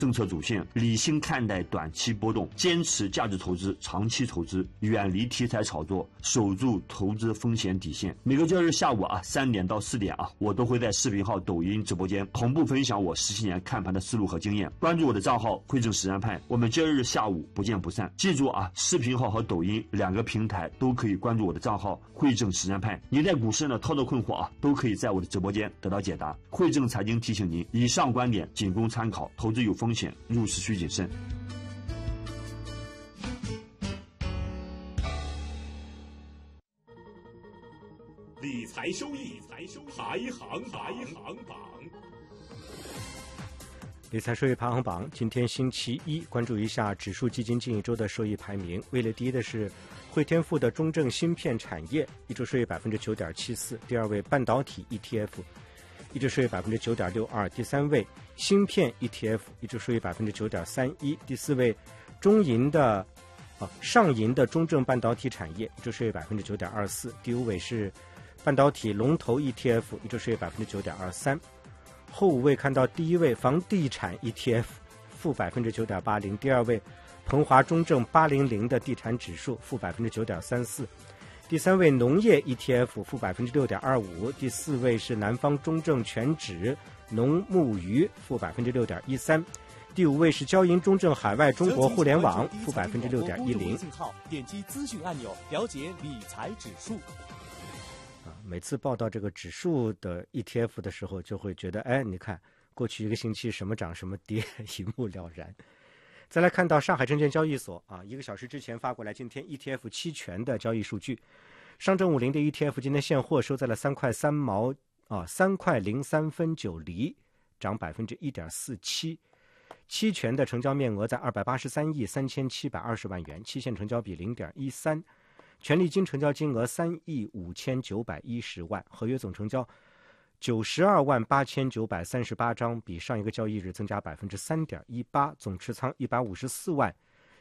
政策主线，理性看待短期波动，坚持价值投资、长期投资，远离题材炒作，守住投资风险底线。每个交易日下午3点到4点我都会在视频号、抖音直播间同步分享我17年看盘的思路和经验。关注我的账号汇正实战派，我们交易日下午不见不散。记住视频号和抖音2个平台都可以关注我的账号汇正实战派。您在股市的操作困惑都可以在我的直播间得到解答。汇正财经提醒您，以上观点仅供参考，投资有风险，入市需谨慎。 理财收益排行榜。 理财收益排行榜，今天星期一，关注一下指数基金近一周的收益排名。位列第一的是汇添富的中证芯片产业，一周收益 9.74%。第二位半导体 ETF， 一周收益 9.62%。第三位芯片 ETF， 一周收益 9.31%。第四位上银的中证半导体产业，一周收益 9.24%。第五位是半导体龙头 ETF， 一周收益 9.23%。后五位看到第一位房地产 ETF 负 9.80%， 第二位鹏华中证800的地产指数负 9.34%， 第三位农业 ETF 负 6.25%， 第四位是南方中证全指农牧渔负 6.13%， 第五位是交银中证海外中国互联网负 6.10%。 点击资讯按钮了解理财指数。 每次报道这个指数的 ETF 的时候，就会觉得你看过去一个星期什么涨什么跌，一目了然。再来看到上海证券交易所1个小时之前发过来今天 ETF 期权的交易数据。上证50的 ETF 今天现货收在了3块03分9厘，涨 1.47%。期权的成交面额在283亿3720万元，期限成交比 0.13。权利金成交金额3亿5910万，合约总成交92万8938张，比上一个交易日增加 3.18%， 总持仓154万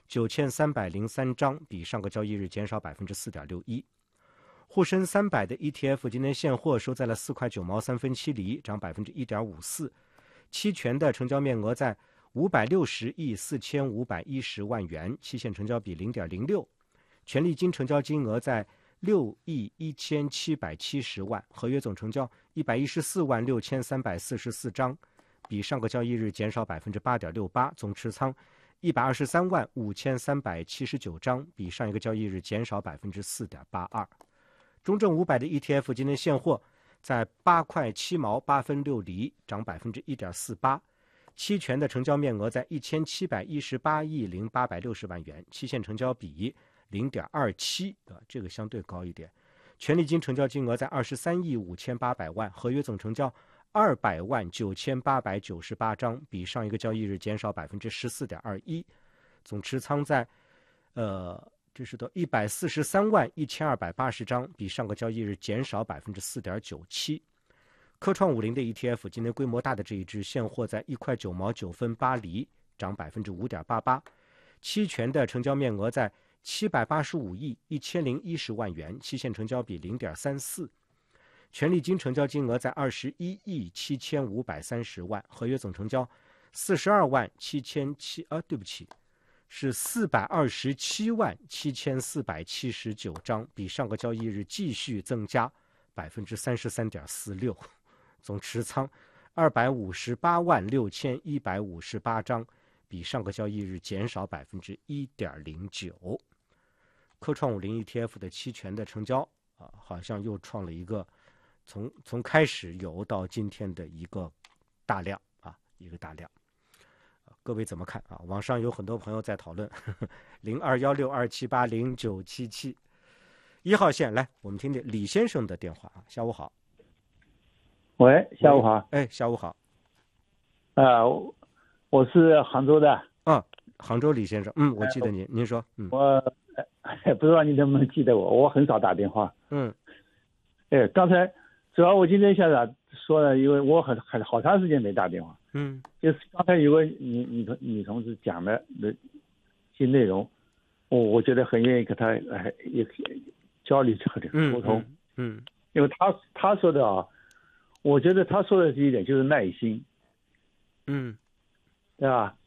9303张，比上个交易日减少 4.61%。沪深300的 ETF 今天现货收在了4块9毛3分7厘，涨 1.54%。期权的成交面额在560亿4510万元，期限成交比 0.06。权利金成交金额在6亿1770万，合约总成交114万6344张，比上个交易日减少 8.68%， 总持仓123万5379张，比上一个交易日减少 4.82%。中证500的 ETF 今天现货在8块7毛8分6厘，涨 1.48%。期权的成交面额在1718亿0860万元，期限成交比0.27，这个相对高一点。权利金成交金额在23亿5800万，合约总成交200万9898张，比上一个交易日减少 14.21%， 总持仓在这是到143万1280张，比上个交易日减少 4.97%。科创50的 ETF 今天规模大的这一支现货在1块9毛9分8厘，涨 5.88%。期权的成交面额在785亿1010万元，期限成交比 0.34。权利金成交金额在21亿7530万，合约总成交42万7700，对不起，是427万7479张，比上个交易日继续增加 33.46%， 总持仓258万6158张，比上个交易日减少 1.09%。科创50 ETF 的期权的成交好像又创了一个从开始有到今天的一个大量一个大量。各位怎么看网上有很多朋友在讨论021627809777。1号线来，我们听听李先生的电话下午好。 喂，下午好。 下午好。 我是杭州的。 杭州李先生，我记得您说。 我不知道你能不能记得我很少打电话。刚才主要我今天下来说了，因为我好长时间没打电话。就是刚才有个女同志讲的一些内容，我觉得很愿意跟她也交流沟通。因为她说的我觉得她说的是一点就是耐心。对吧？